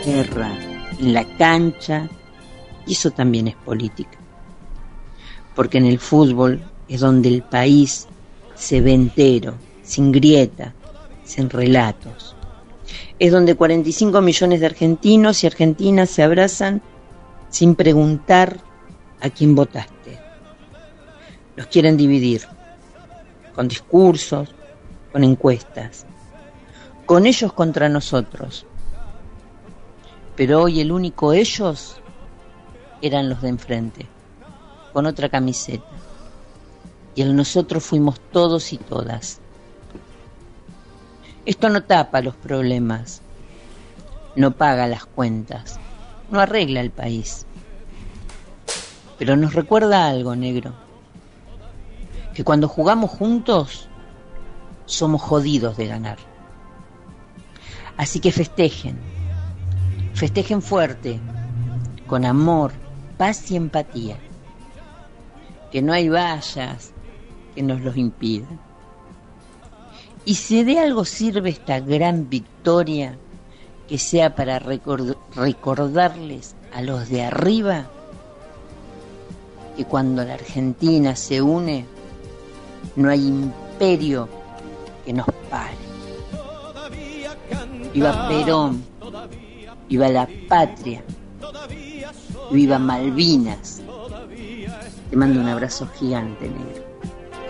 guerra, en la cancha, y eso también es política. Porque en el fútbol es donde el país se ve entero, sin grieta, sin relatos. Es donde 45 millones de argentinos y argentinas se abrazan sin preguntar a quién votaste. Nos quieren dividir, con discursos, con encuestas, con ellos contra nosotros. Pero hoy el único ellos eran los de enfrente, con otra camiseta. Y el nosotros fuimos todos y todas. Esto no tapa los problemas, no paga las cuentas, no arregla el país. Pero nos recuerda algo, negro, que cuando jugamos juntos somos jodidos de ganar. Así que festejen fuerte, con amor, paz y empatía. Que no hay vallas que nos los impidan. Y si de algo sirve esta gran victoria, que sea para recordarles a los de arriba que cuando la Argentina se une, no hay imperio que nos pare. Viva Perón, viva la patria, viva Malvinas. Te mando un abrazo gigante, negro.